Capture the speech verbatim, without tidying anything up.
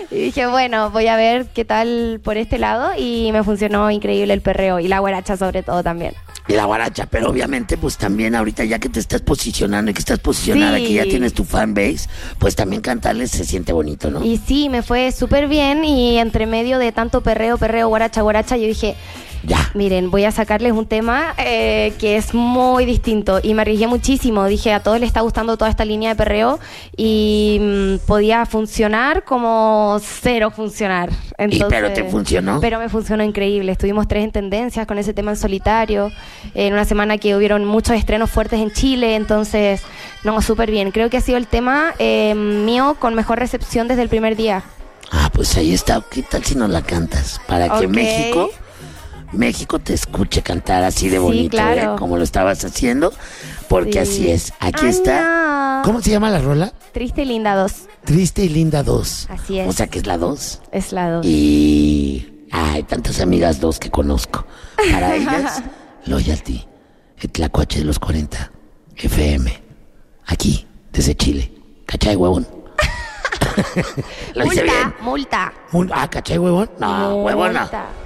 Y dije, bueno, voy a ver qué tal por este lado. Y me funcionó increíble el perreo. Y la guaracha sobre todo también. Y la guaracha, pero obviamente pues también ahorita ya que te estás posicionando y que estás posicionada, Sí. que ya tienes tu fanbase, pues también cantarles se siente bonito, ¿no? Y sí, me fue súper bien. Y entre medio de tanto perreo, perreo, guaracha, guaracha, yo dije... Ya. Miren, voy a sacarles un tema eh, que es muy distinto y me arriesgué muchísimo. Dije, a todos les está gustando toda esta línea de perreo y mmm, podía funcionar como cero funcionar. Entonces, ¿Y pero te funcionó? Pero me funcionó increíble. Estuvimos tres en tendencias con ese tema en solitario, en una semana que hubieron muchos estrenos fuertes en Chile, entonces, no, súper bien. Creo que ha sido el tema eh, mío con mejor recepción desde el primer día. Ah, pues ahí está. ¿Qué tal si nos la cantas? Para que Ok. México... México te escuche cantar así de Sí, bonito, claro. ¿eh? Como lo estabas haciendo, porque Sí. así es. Aquí Ah, está. no. ¿Cómo se llama la rola? Triste y linda dos. Triste y linda dos. Así es. O sea que es la dos. Es la dos. Y hay tantas amigas dos que conozco. Para ellas, Loyalty, el tlacuache de los cuarenta, F M, aquí, desde Chile. ¿Cachai, huevón? Lo hice Multa, bien. multa. Mul- Ah, ¿cachai, huevón? No, huevona. Multa.